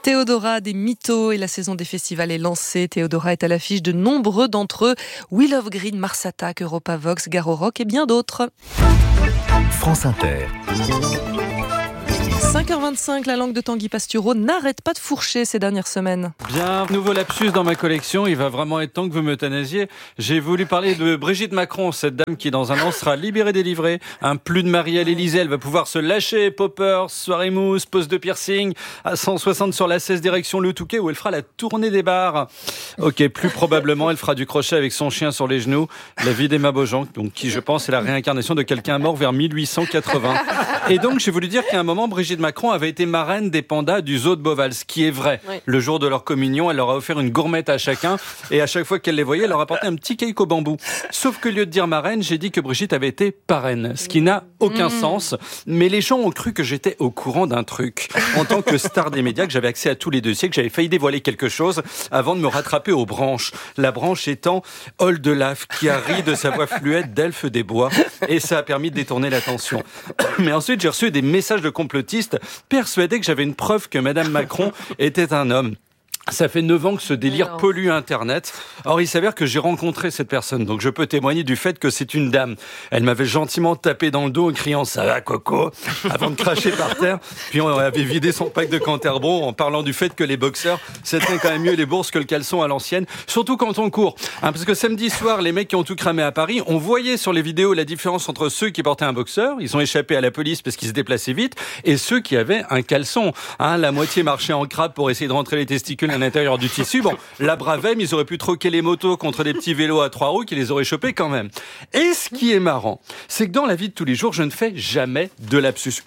Théodora des Mythos et la saison des festivals est lancée. Théodora est à l'affiche de nombreux d'entre eux. We Love Green, Mars Attack, Europa Vox, Garo Rock et bien d'autres. France Inter. 5h25, la langue de Tanguy Pastureau n'arrête pas de fourcher ces dernières semaines. Bien, nouveau lapsus dans ma collection. Il va vraiment être temps que vous m'euthanasiez. J'ai voulu parler de Brigitte Macron, cette dame qui dans un an sera libérée, délivrée. Un plus de Marie à l'Élysée, elle va pouvoir se lâcher. Poppers, soirée mousse, pose de piercing, à 160 sur la 16 direction le Touquet où elle fera la tournée des bars. Ok, plus probablement, elle fera du crochet avec son chien sur les genoux. La vie d'Emma Beaujean, donc qui je pense est la réincarnation de quelqu'un mort vers 1880. Et donc j'ai voulu dire qu'à un moment, Brigitte Macron avait été marraine des pandas du zoo de Beauval, ce qui est vrai. Oui. Le jour de leur communion, elle leur a offert une gourmette à chacun et à chaque fois qu'elle les voyait, elle leur apportait un petit cake au bambou. Sauf que au lieu de dire marraine, j'ai dit que Brigitte avait été parraine, ce qui n'a aucun sens. Mais les gens ont cru que j'étais au courant d'un truc. En tant que star des médias, que j'avais accès à tous les dossiers, que j'avais failli dévoiler quelque chose avant de me rattraper aux branches. La branche étant Oldelaf, qui a ri de sa voix fluette d'elfe des bois et ça a permis de détourner l'attention. Mais ensuite, j'ai reçu des messages de complotistes persuadés que j'avais une preuve que Madame Macron était un homme. Ça fait 9 ans que ce délire pollue Internet. Or, il s'avère que j'ai rencontré cette personne, donc je peux témoigner du fait que c'est une dame. Elle m'avait gentiment tapé dans le dos en criant « Ça va, Coco ?» avant de cracher par terre. Puis on avait vidé son pack de Canterbro en parlant du fait que les boxeurs, c'était quand même mieux les bourses que le caleçon à l'ancienne, surtout quand on court. Parce que samedi soir, les mecs qui ont tout cramé à Paris, on voyait sur les vidéos la différence entre ceux qui portaient un boxeur, ils ont échappé à la police parce qu'ils se déplaçaient vite, et ceux qui avaient un caleçon. La moitié marchait en crabe pour essayer de rentrer les testicules à l'intérieur du tissu. Bon, la bravem, ils auraient pu troquer les motos contre des petits vélos à 3 roues qui les auraient chopés quand même. Et ce qui est marrant, c'est que dans la vie de tous les jours, je ne fais jamais de lapsus.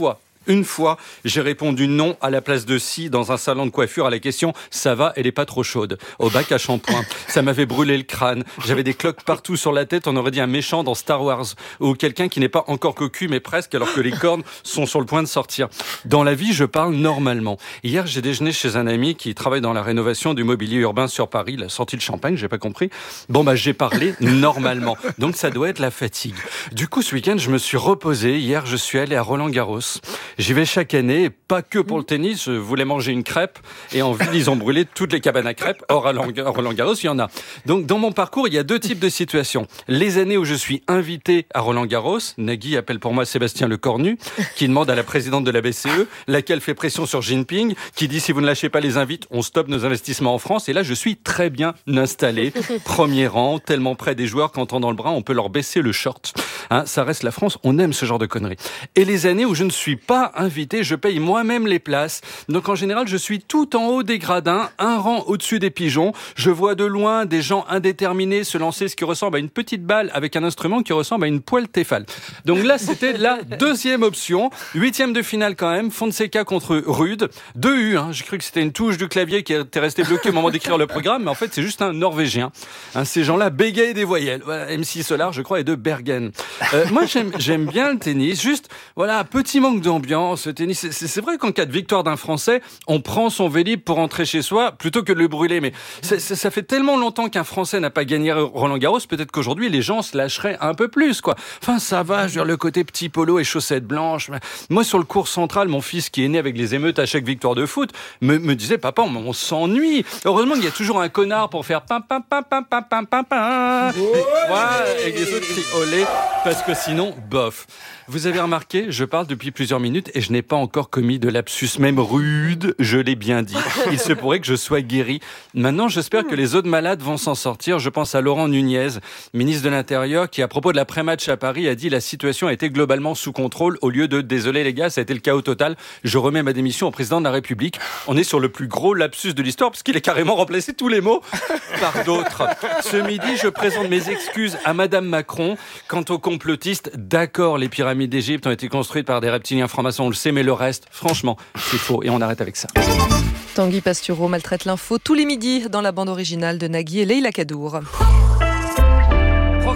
Une fois, j'ai répondu non à la place de si dans un salon de coiffure à la question « Ça va, elle est pas trop chaude ?» au bac à shampoing. Ça m'avait brûlé le crâne. J'avais des cloques partout sur la tête. On aurait dit un méchant dans Star Wars. Ou quelqu'un qui n'est pas encore cocu, mais presque, alors que les cornes sont sur le point de sortir. Dans la vie, je parle normalement. Hier, j'ai déjeuné chez un ami qui travaille dans la rénovation du mobilier urbain sur Paris. Il a sorti le champagne, j'ai pas compris. Bon, j'ai parlé normalement. Donc, ça doit être la fatigue. Du coup, ce week-end, je me suis reposé. Hier, je suis allé à Roland-Garros. J'y vais chaque année, pas que pour le tennis. Je voulais manger une crêpe et en ville, ils ont brûlé toutes les cabanes à crêpes. Or, à Roland-Garros, il y en a. Donc, dans mon parcours, il y a 2 types de situations. Les années où je suis invité à Roland-Garros, Nagui appelle pour moi Sébastien Lecornu, qui demande à la présidente de la BCE, laquelle fait pression sur Jinping, qui dit si vous ne lâchez pas les invites, on stoppe nos investissements en France. Et là, je suis très bien installé. Premier rang, tellement près des joueurs qu'en tendant le bras, on peut leur baisser le short. Ça reste la France, on aime ce genre de conneries. Et les années où je ne suis pas invité, je paye moi-même les places. Donc en général, je suis tout en haut des gradins, un rang au-dessus des pigeons. Je vois de loin des gens indéterminés se lancer ce qui ressemble à une petite balle avec un instrument qui ressemble à une poêle Tefal. Donc là, c'était la deuxième option. 8e de finale quand même, Fonseca contre Rude. 2 U, J'ai cru que c'était une touche du clavier qui était restée bloquée au moment d'écrire le programme, mais en fait, c'est juste un Norvégien. Ces gens-là bégayent des voyelles. MC Solar, je crois, et de Bergen. Moi, j'aime bien le tennis. Juste, petit manque d'ambiance. Le tennis, c'est vrai qu'en cas de victoire d'un Français, on prend son Vélib pour rentrer chez soi plutôt que de le brûler. Mais ça fait tellement longtemps qu'un Français n'a pas gagné Roland-Garros, peut-être qu'aujourd'hui les gens se lâcheraient un peu plus, quoi. Enfin, ça va, je veux dire, le côté petit polo et chaussettes blanches. Moi, sur le cours central, mon fils qui est né avec les émeutes à chaque victoire de foot me disait papa, on s'ennuie. Heureusement qu'il y a toujours un connard pour faire pam pam pam pam pam pam pam pam. Voilà, avec les autres qui olé, parce que sinon, bof. Vous avez remarqué, je parle depuis plusieurs minutes et je n'ai pas encore commis de lapsus, même rude, je l'ai bien dit. Il se pourrait que je sois guéri. Maintenant, j'espère que les autres malades vont s'en sortir. Je pense à Laurent Nunez, ministre de l'Intérieur, qui, à propos de l'après-match à Paris, a dit « La situation a été globalement sous contrôle » au lieu de « Désolé les gars, ça a été le chaos total. Je remets ma démission au président de la République. » On est sur le plus gros lapsus de l'histoire parce qu'il a carrément remplacé tous les mots par d'autres. Ce midi, je présente mes excuses à Madame Macron. Quant aux complotistes, d'accord, les pyramides d'Égypte ont été construites par des reptiliens francs-maçons, on le sait, mais le reste, franchement, c'est faux. Et on arrête avec ça. Tanguy Pastureau maltraite l'info tous les midis dans la bande originale de Nagui et Leïla Kadour.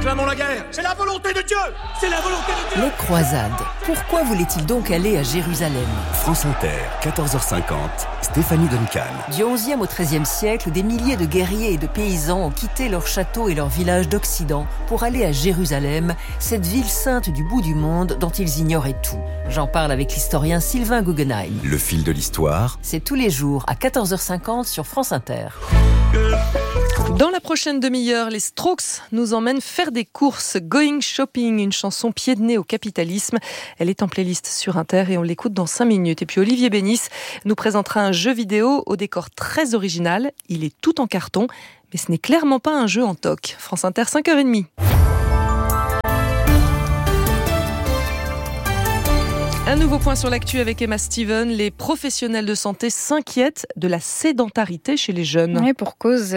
proclamons la guerre. C'est la volonté de Dieu. C'est la volonté de Dieu. Les croisades. Pourquoi voulait-il donc aller à Jérusalem ? France Inter, 14h50, Stéphanie Duncan. Du XIe au XIIIe siècle, des milliers de guerriers et de paysans ont quitté leurs châteaux et leurs villages d'Occident pour aller à Jérusalem, cette ville sainte du bout du monde dont ils ignoraient tout. J'en parle avec l'historien Sylvain Guggenheim. Le fil de l'histoire. C'est tous les jours à 14h50 sur France Inter. Dans la prochaine demi-heure, les Strokes nous emmènent faire des courses. Going Shopping, une chanson pied de nez au capitalisme. Elle est en playlist sur Inter et on l'écoute dans 5 minutes. Et puis Olivier Bénis nous présentera un jeu vidéo au décor très original. Il est tout en carton, mais ce n'est clairement pas un jeu en toc. France Inter, 5h30. Un nouveau point sur l'actu avec Emma Steven. Les professionnels de santé s'inquiètent de la sédentarité chez les jeunes. Oui, pour cause,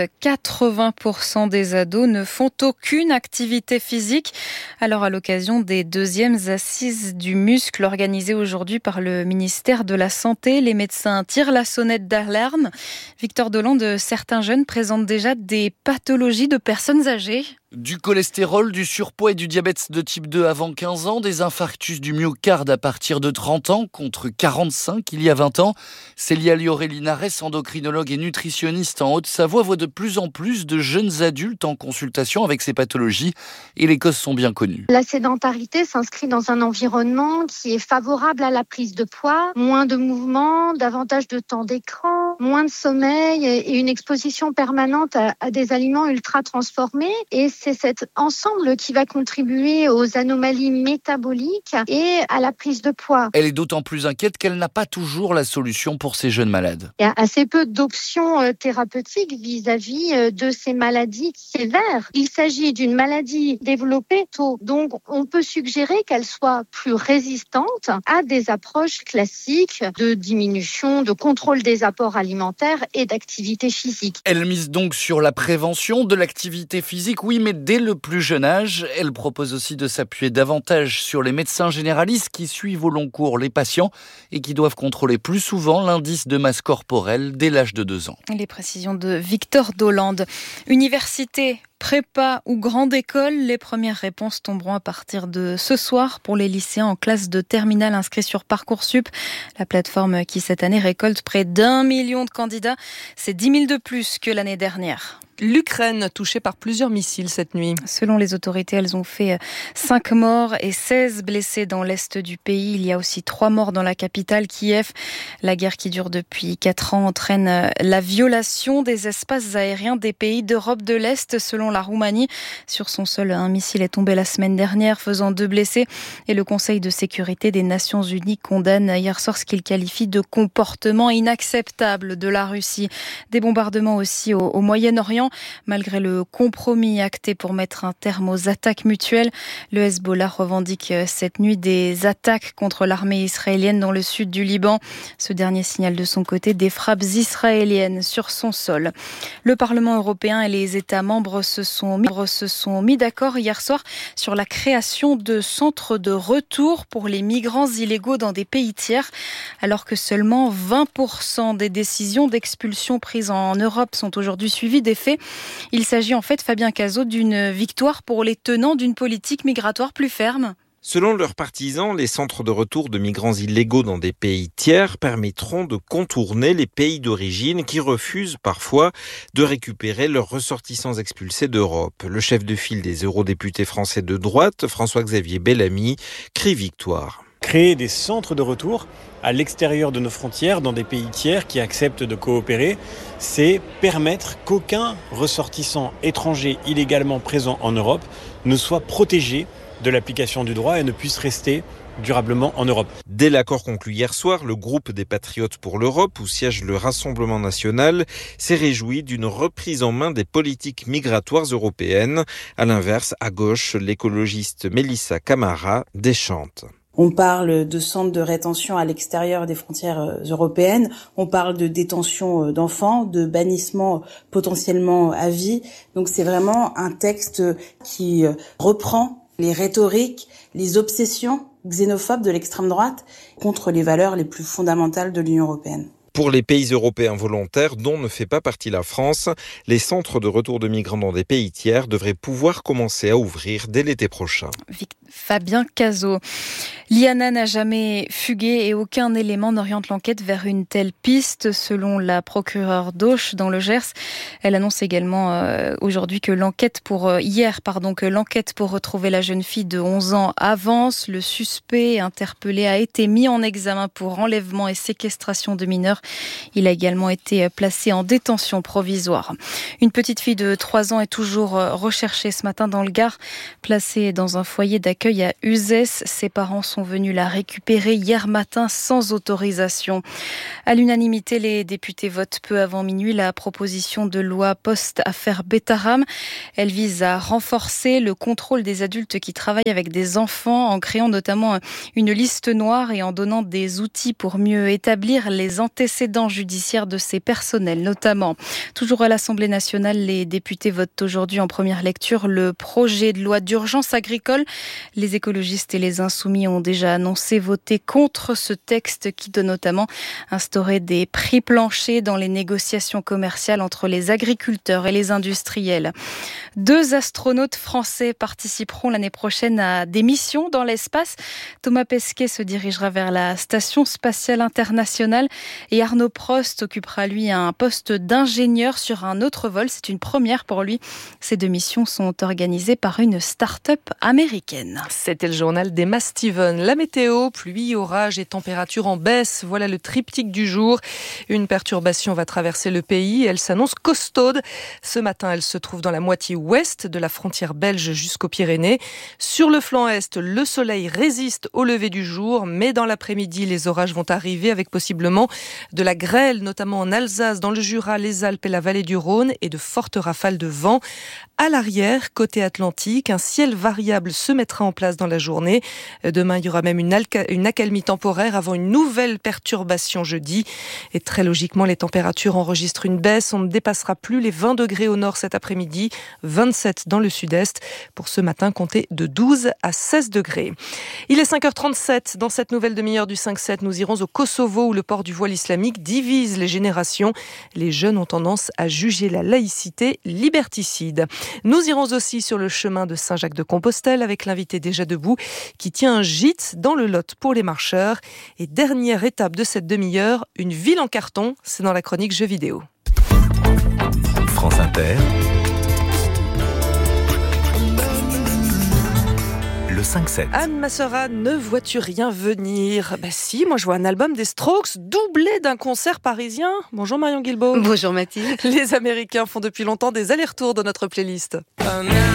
80% des ados ne font aucune activité physique. Alors, à l'occasion des 2e assises du muscle organisées aujourd'hui par le ministère de la Santé, les médecins tirent la sonnette d'alarme. Victor Dolande, certains jeunes présentent déjà des pathologies de personnes âgées. Du cholestérol, du surpoids et du diabète de type 2 avant 15 ans, des infarctus du myocarde à partir de 30 ans contre 45 il y a 20 ans. Célia Liorelli Nares, endocrinologue et nutritionniste en Haute-Savoie, voit de plus en plus de jeunes adultes en consultation avec ces pathologies et les causes sont bien connues. La sédentarité s'inscrit dans un environnement qui est favorable à la prise de poids, moins de mouvement, davantage de temps d'écran, moins de sommeil et une exposition permanente à des aliments ultra transformés. Et c'est cet ensemble qui va contribuer aux anomalies métaboliques et à la prise de poids. Elle est d'autant plus inquiète qu'elle n'a pas toujours la solution pour ces jeunes malades. Il y a assez peu d'options thérapeutiques vis-à-vis de ces maladies sévères. Il s'agit d'une maladie développée tôt, donc on peut suggérer qu'elle soit plus résistante à des approches classiques de diminution, de contrôle des apports alimentaires et d'activité physique. Elle mise donc sur la prévention de l'activité physique, oui, mais dès le plus jeune âge. Elle propose aussi de s'appuyer davantage sur les médecins généralistes qui suivent au long cours les patients et qui doivent contrôler plus souvent l'indice de masse corporelle dès l'âge de 2 ans. Les précisions de Victor Dolande. Université, prépa ou grande école, les premières réponses tomberont à partir de ce soir pour les lycéens en classe de terminale inscrits sur Parcoursup. La plateforme qui cette année récolte près d'1 million de candidats, c'est 10 000 de plus que l'année dernière. L'Ukraine, touchée par plusieurs missiles cette nuit. Selon les autorités, elles ont fait 5 morts et 16 blessés dans l'est du pays. Il y a aussi 3 morts dans la capitale, Kiev. La guerre qui dure depuis 4 ans entraîne la violation des espaces aériens des pays d'Europe de l'Est, selon la Roumanie. Sur son sol, un missile est tombé la semaine dernière, faisant 2 blessés. Et le Conseil de sécurité des Nations Unies condamne hier soir ce qu'il qualifie de comportement inacceptable de la Russie. Des bombardements aussi au Moyen-Orient. Malgré le compromis acté pour mettre un terme aux attaques mutuelles, le Hezbollah revendique cette nuit des attaques contre l'armée israélienne dans le sud du Liban. Ce dernier signale de son côté des frappes israéliennes sur son sol. Le Parlement européen et les États membres se sont mis d'accord hier soir sur la création de centres de retour pour les migrants illégaux dans des pays tiers, alors que seulement 20% des décisions d'expulsion prises en Europe sont aujourd'hui suivies des faits. Il s'agit en fait, Fabien Cazot, d'une victoire pour les tenants d'une politique migratoire plus ferme. Selon leurs partisans, les centres de retour de migrants illégaux dans des pays tiers permettront de contourner les pays d'origine qui refusent parfois de récupérer leurs ressortissants expulsés d'Europe. Le chef de file des eurodéputés français de droite, François-Xavier Bellamy, crie victoire. Créer des centres de retour à l'extérieur de nos frontières, dans des pays tiers qui acceptent de coopérer, c'est permettre qu'aucun ressortissant étranger illégalement présent en Europe ne soit protégé de l'application du droit et ne puisse rester durablement en Europe. Dès l'accord conclu hier soir, le groupe des Patriotes pour l'Europe, où siège le Rassemblement national, s'est réjoui d'une reprise en main des politiques migratoires européennes. À l'inverse, à gauche, l'écologiste Mélissa Camara déchante. On parle de centres de rétention à l'extérieur des frontières européennes. On parle de détention d'enfants, de bannissement potentiellement à vie. Donc c'est vraiment un texte qui reprend les rhétoriques, les obsessions xénophobes de l'extrême droite contre les valeurs les plus fondamentales de l'Union européenne. Pour les pays européens volontaires dont ne fait pas partie la France, les centres de retour de migrants dans des pays tiers devraient pouvoir commencer à ouvrir dès l'été prochain. Fabien Cazot. Liana n'a jamais fugué et aucun élément n'oriente l'enquête vers une telle piste, selon la procureure d'Auch dans le Gers. Elle annonce également aujourd'hui que l'enquête pour retrouver la jeune fille de 11 ans avance. Le suspect interpellé a été mis en examen pour enlèvement et séquestration de mineurs. Il a également été placé en détention provisoire. Une petite fille de 3 ans est toujours recherchée ce matin dans le Gard, placée dans un foyer d'accueil à Uzès. Ses parents sont venus la récupérer hier matin sans autorisation. À l'unanimité, les députés votent peu avant minuit la proposition de loi post-affaire Betaram. Elle vise à renforcer le contrôle des adultes qui travaillent avec des enfants en créant notamment une liste noire et en donnant des outils pour mieux établir les antécédents judiciaires de ces personnels notamment. Toujours à l'Assemblée nationale, les députés votent aujourd'hui en première lecture le projet de loi d'urgence agricole. Les écologistes et les insoumis ont déjà annoncé voter contre ce texte qui doit notamment instaurer des prix planchers dans les négociations commerciales entre les agriculteurs et les industriels. 2 astronautes français participeront l'année prochaine à des missions dans l'espace. Thomas Pesquet se dirigera vers la Station spatiale internationale et Arnaud Prost occupera lui un poste d'ingénieur sur un autre vol. C'est une première pour lui. Ces 2 missions sont organisées par une start-up américaine. C'était le journal d'Emma Steven. La météo, pluie, orage et température en baisse. Voilà le triptyque du jour. Une perturbation va traverser le pays. Elle s'annonce costaude. Ce matin, elle se trouve dans la moitié ouest de la frontière belge jusqu'aux Pyrénées. Sur le flanc est, le soleil résiste au lever du jour, mais dans l'après-midi, les orages vont arriver avec possiblement de la grêle, notamment en Alsace, dans le Jura, les Alpes et la vallée du Rhône, et de fortes rafales de vent. À l'arrière, côté Atlantique, un ciel variable se mettra en place dans la journée. Demain, il y aura même une accalmie temporaire avant une nouvelle perturbation jeudi. Et très logiquement, les températures enregistrent une baisse. On ne dépassera plus les 20 degrés au nord cet après-midi, 27 dans le sud-est. Pour ce matin, comptez de 12 à 16 degrés. Il est 5h37. Dans cette nouvelle demi-heure du 5-7, nous irons au Kosovo où le port du voile islamique divise les générations. Les jeunes ont tendance à juger la laïcité liberticide. Nous irons aussi sur le chemin de Saint-Jacques-de-Compostelle avec l'invité déjà debout qui tient un gîte dans le Lot pour les marcheurs. Et dernière étape de cette demi-heure, une ville en carton, c'est dans la chronique jeux vidéo. France Inter. Le 5-7. Anne, ma sœur Anne, ne vois-tu rien venir ? Si, moi je vois un album des Strokes doublé d'un concert parisien. Bonjour Marion Guilbault. Bonjour Mathilde. Les Américains font depuis longtemps des allers-retours dans notre playlist.